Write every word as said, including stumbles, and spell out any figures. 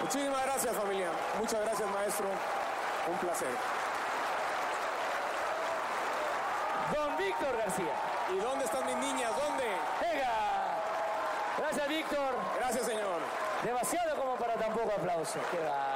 Muchísimas gracias, familia. Muchas gracias, maestro. Un placer. Don Víctor García. ¿Y dónde están mis niñas? ¿Dónde? Venga. Gracias, Víctor. Gracias, señor. Demasiado como para tan poco aplauso. Qué va.